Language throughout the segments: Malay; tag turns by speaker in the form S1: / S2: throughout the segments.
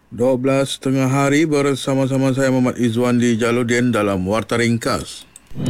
S1: 12 tengah hari bersama-sama saya Muhammad Izwan di Jaludin dalam Warta Ringkas.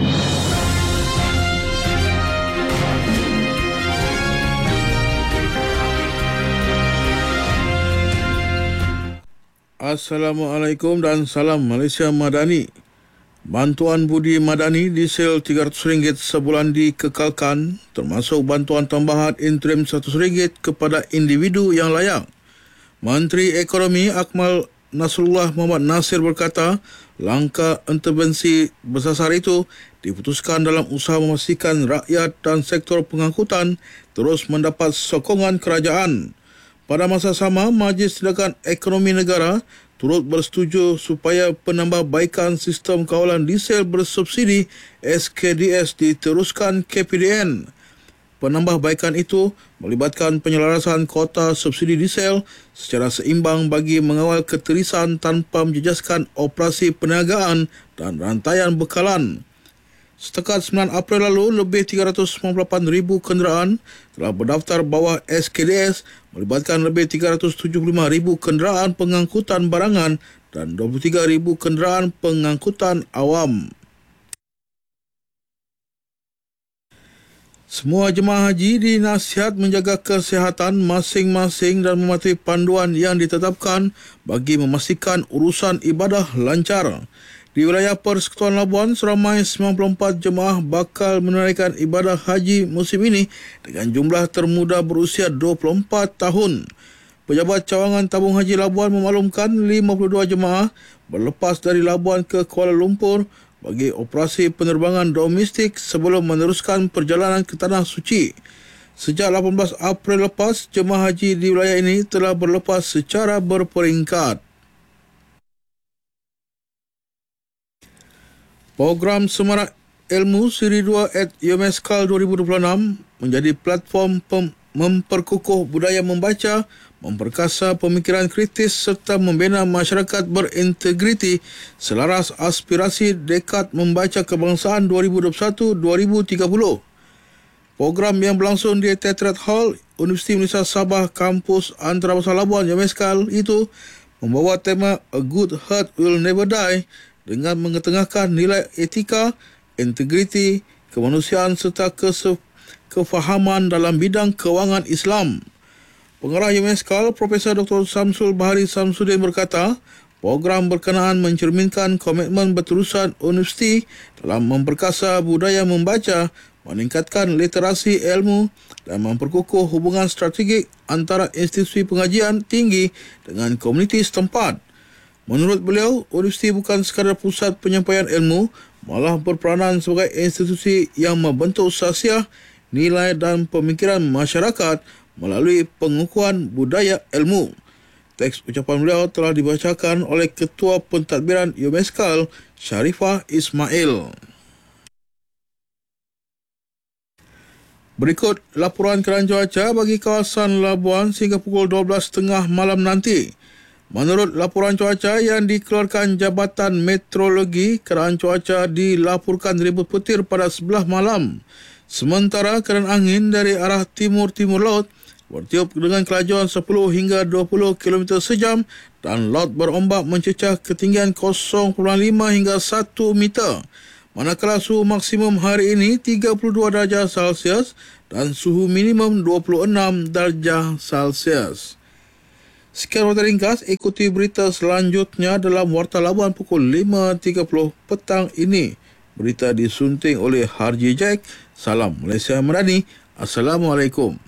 S1: Assalamualaikum dan salam Malaysia Madani. Bantuan budi madani diesel RM300 sebulan dikekalkan, termasuk bantuan tambahan interim RM100 kepada individu yang layak. Menteri Ekonomi Akmal Nasrullah Muhammad Nasir berkata, langkah intervensi bersasar itu diputuskan dalam usaha memastikan rakyat dan sektor pengangkutan terus mendapat sokongan kerajaan. Pada masa sama, Majlis Tindakan Ekonomi Negara turut bersetuju supaya penambahbaikan sistem kawalan diesel bersubsidi SKDS diteruskan KPDN. Penambahbaikan itu melibatkan penyelarasan kota subsidi diesel secara seimbang bagi mengawal keterisan tanpa menjejaskan operasi perniagaan dan rantaian bekalan. Setakat 9 April lalu, lebih 398,000 kenderaan telah berdaftar bawah SKDS melibatkan lebih 375,000 kenderaan pengangkutan barangan dan 23,000 kenderaan pengangkutan awam. Semua jemaah haji dinasihat menjaga kesihatan masing-masing dan mematuhi panduan yang ditetapkan bagi memastikan urusan ibadah lancar. Di wilayah Persekutuan Labuan, seramai 94 jemaah bakal menunaikan ibadah haji musim ini dengan jumlah termuda berusia 24 tahun. Pejabat Cawangan Tabung Haji Labuan memaklumkan 52 jemaah berlepas dari Labuan ke Kuala Lumpur bagi operasi penerbangan domestik sebelum meneruskan perjalanan ke Tanah Suci. Sejak 18 April lepas, jemaah haji di wilayah ini telah berlepas secara berperingkat. Program Semarak Ilmu Siri 2 at UMSCAL 2026 menjadi platform memperkukuh budaya membaca, memperkasa pemikiran kritis serta membina masyarakat berintegriti selaras aspirasi Dekad Membaca Kebangsaan 2021-2030. Program yang berlangsung di Teatret Hall Universiti Malaysia Sabah Kampus Antarabangsa Labuan UMSCAL itu membawa tema A Good Heart Will Never Die dengan mengetengahkan nilai etika, integriti, kemanusiaan serta kefahaman dalam bidang kewangan Islam. Pengarah UMSCAL, Profesor Dr. Samsul Bahari Samsudin berkata, program berkenaan mencerminkan komitmen berterusan universiti dalam memperkasa budaya membaca, meningkatkan literasi ilmu dan memperkukuh hubungan strategik antara institusi pengajian tinggi dengan komuniti setempat. Menurut beliau, universiti bukan sekadar pusat penyampaian ilmu, malah berperanan sebagai institusi yang membentuk sasiah, nilai dan pemikiran masyarakat melalui pengukuhan budaya ilmu. Teks ucapan beliau telah dibacakan oleh Ketua Pentadbiran UMSCAL, Sharifah Ismail. Berikut laporan keadaan cuaca bagi kawasan Labuan sehingga pukul 12.30 malam nanti. Menurut laporan cuaca yang dikeluarkan Jabatan Meteorologi, keadaan cuaca dilaporkan ribut petir pada 11 malam. Sementara keadaan angin dari arah timur-timur laut bertiup dengan kelajuan 10 hingga 20 km sejam dan laut berombak mencecah ketinggian 0.5 hingga 1 meter. Manakala suhu maksimum hari ini 32 darjah Celsius dan suhu minimum 26 darjah Celsius. Sekian warta ringkas, ikuti berita selanjutnya dalam Warta Labuan pukul 5.30 petang ini. Berita disunting oleh Harji Jack. Salam Malaysia Madani. Assalamualaikum.